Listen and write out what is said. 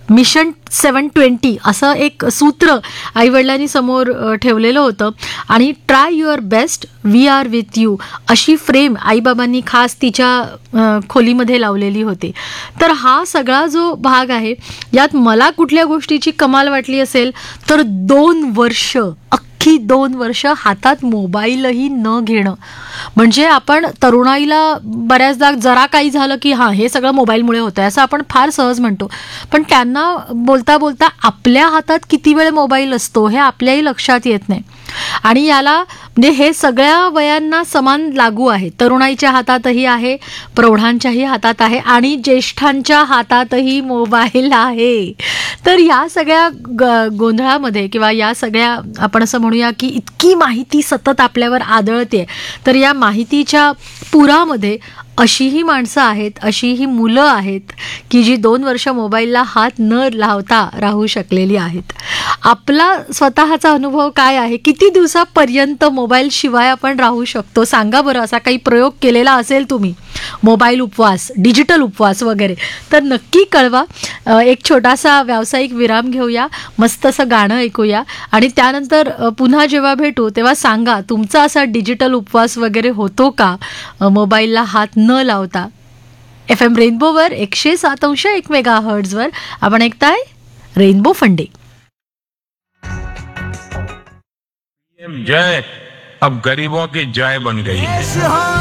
Mission 720 असं एक सूत्र आईवडिलांनी समोर ठेवलेलं होतं आणि try your best, we R with you अशी फ्रेम आईबाबांनी खास तिच्या खोलीमध्ये लावलेली होती. तर हा सगळा जो भाग आहे यात मला कुठल्या गोष्टीची कमाल वाटली असेल तर 2 वर्ष हातात मोबाईलही न घेणं. म्हणजे आपण तरुणाईला बऱ्याचदा जरा काही झालं की हां हे सगळं मोबाईलमुळे होतं असं आपण फार सहज म्हणतो, पण त्यांना बोलता बोलता आपल्या हातात किती वेळ मोबाईल असतो हे आपल्याही लक्षात येत नाही. आणि याला म्हणजे हे सगळ्या वयांना समान लागू आहे. तरुणाईच्या हातातही आहे, प्रौढांच्याही हातात आहे आणि ज्येष्ठांच्या हातातही मोबाईल आहे. तर या सगळ्या गोंधळामध्ये किंवा या सगळ्या आपण असं म्हणूया की इतकी माहिती सतत आपल्यावर आदळते, तर या माहितीच्या पुरामध्ये अशीही माणसं आहेत, अशीही मुलं आहेत की जी 2 वर्ष मोबाईलला हात न लावता राहू शकलेली आहेत. आपला स्वतःचा अनुभव काय आहे? किती दिवसापर्यंत मोबाईल शिवाय आपण राहू शकतो सांगा बरं. असा काही प्रयोग केलेला असेल तुम्ही, मोबाईल उपवास, डिजिटल उपवास वगैरे, तर नक्की कळवा. एक छोटासा व्यावसायिक विराम घेऊया, मस्त असं गाणं ऐकूया आणि त्यानंतर पुन्हा जेव्हा भेटू तेव्हा सांगा तुमचा असा डिजिटल उपवास वगैरे होतो का मोबाईलला हात न लावता. FM रेनबोवर 107.1 मेगाहर्ट्झवर आपण ऐकताय रेनबो फंडे. जय अब गरीबों की जय बन गई है.